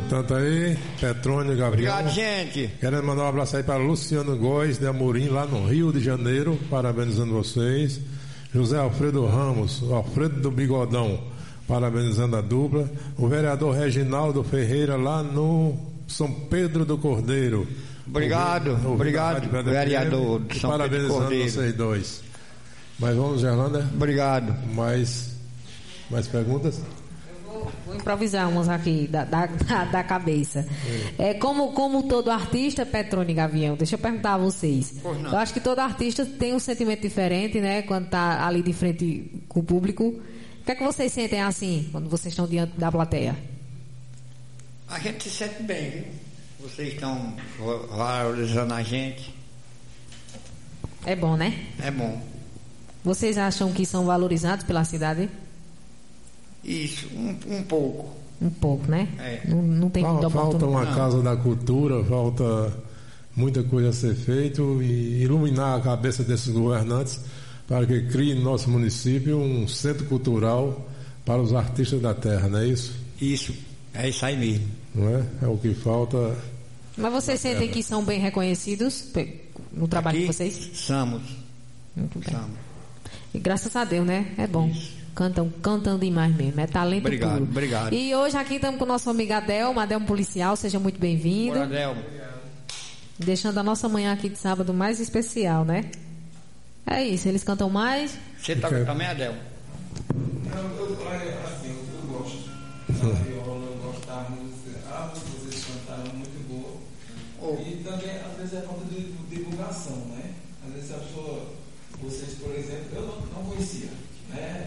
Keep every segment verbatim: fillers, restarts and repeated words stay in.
Portanto aí, Petrônio, Gabriel. Obrigado, gente. Querendo mandar um abraço aí para Luciano Góes de Amorim, lá no Rio de Janeiro, parabenizando vocês. José Alfredo Ramos, Alfredo do Bigodão, parabenizando a dupla. O vereador Reginaldo Ferreira, lá no São Pedro do Cordeiro. Obrigado, ouvindo, obrigado, ouvindo vereador de São Pedro do Cordeiro. Vocês dois. Mas vamos, Gerlanda? Obrigado. Mais, mais perguntas? Vou improvisar umas aqui da, da, da cabeça. É. É, como, como todo artista, Petrônio e Gavião, deixa eu perguntar a vocês. Eu acho que todo artista tem um sentimento diferente, né? Quando está ali de frente com o público. O que é que vocês sentem assim, quando vocês estão diante da plateia? A gente se sente bem, viu? Vocês estão valorizando a gente. É bom, né? É bom. Vocês acham que são valorizados pela cidade? Isso, um, um pouco. Um pouco, né? É. Não, não tem muita oportunidade. Falta uma casa da cultura, falta muita coisa a ser feito e iluminar a cabeça desses governantes para que crie no nosso município um centro cultural para os artistas da terra, não é isso? Isso, é isso aí mesmo. Não é? É o que falta. Mas vocês sentem que são bem reconhecidos no trabalho Aqui, de vocês? Somos. Muito bem. Somos. E graças a Deus, né? É bom. Isso. Cantam, cantam demais mesmo, é talento obrigado, puro. Obrigado. E hoje aqui estamos com o nosso amigo Adelmo, Adelmo Policial, seja muito bem-vindo. Bora, Adelmo. Deixando a nossa manhã aqui de sábado mais especial, né? É isso, eles cantam mais. Você toca okay. também, Adelmo? Não, eu, assim, eu, eu gosto. Da viola, eu gosto da música. A música que vocês cantaram é muito boa. Oh. E também, às vezes, é falta de, de divulgação, né? Às vezes a pessoa, vocês, por exemplo, eu não, não conhecia. Né,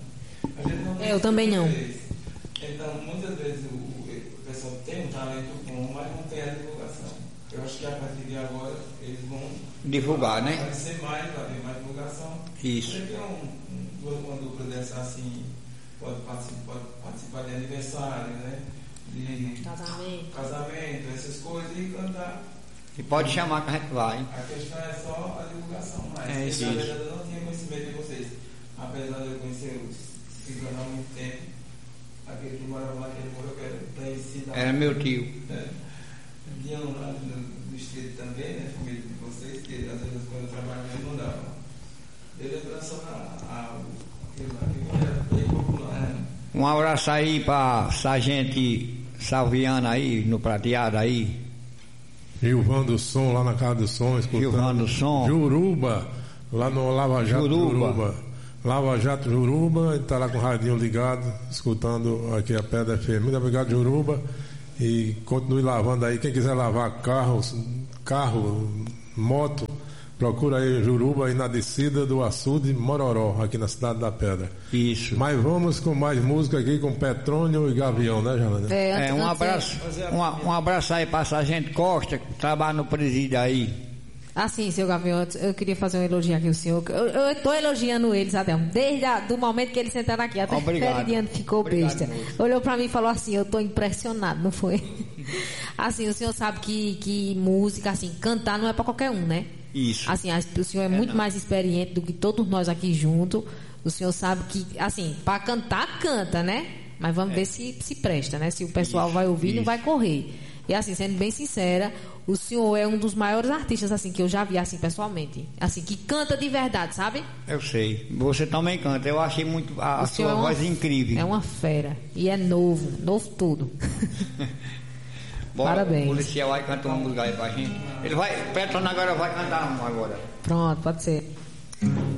a gente não eu também não. Vezes. Então, muitas vezes o, o pessoal tem um talento bom, mas não tem a divulgação. Eu acho que a partir de agora eles vão divulgar, né? Aparecer mais, vai haver mais divulgação. Isso. Porque um, um, uma dupla dessa assim pode participar, pode participar de aniversário, né? De casamento. casamento, essas coisas e cantar. E pode chamar que a gente vai. Hein? A questão é só a divulgação, mas é isso. Na verdade eu não tinha conhecimento de vocês. Apesar de eu conhecer o Cigano há muito tempo, aquele que morava lá, aquele morou, que era conhecido. Era meu tio. É. Tinha um lá do, do estilo também, né? Família de vocês, que às vezes quando eu trabalhava não davam. Eu lembrança a aquele lá que era bem popular. Né? Um abraço aí para Sargente Salviana aí, no Prateado aí. Gilvan do Som, lá na Casa do Som, escutando. Gilvan do Som. Juruba, lá no Lava Jato Juruba. Juruba. Lava Jato Juruba, está lá com o radinho ligado, escutando aqui a Pedra F M. Muito obrigado, Juruba. E continue lavando aí. Quem quiser lavar carro, carro, moto, procura aí Juruba aí na descida do açude Mororó, aqui na Cidade da Pedra. Isso. Mas vamos com mais música aqui com Petrônio e Gavião, né, Jananda? É, é um abraço, um, um abraço aí para Sargento Costa, que trabalha no presídio aí. Ah, sim, seu Gavião, eu queria fazer um elogio aqui ao senhor. Eu estou elogiando eles, Adelmo, desde o momento que eles sentaram aqui. Até o Feridiano ficou Obrigado, besta. Moço. Olhou para mim e falou assim, eu estou impressionado, não foi? Assim, o senhor sabe que, que música, assim, cantar não é para qualquer um, né? Isso. Assim, o senhor é, é muito não. mais experiente do que todos nós aqui juntos. O senhor sabe que, assim, para cantar, canta, né? Mas vamos é. ver se se presta, né? Se o pessoal isso, vai ouvir, isso. não vai correr. E assim, sendo bem sincera, o senhor é um dos maiores artistas, assim, que eu já vi, assim, pessoalmente. Assim, que canta de verdade, sabe? Eu sei. Você também canta. Eu achei muito a, a sua é uma, voz incrível. É uma fera. E é novo. Novo tudo. Bora, parabéns. O policial vai cantar uma música aí pra gente. Ele vai... Petrônio agora vai cantar uma agora. Pronto, pode ser.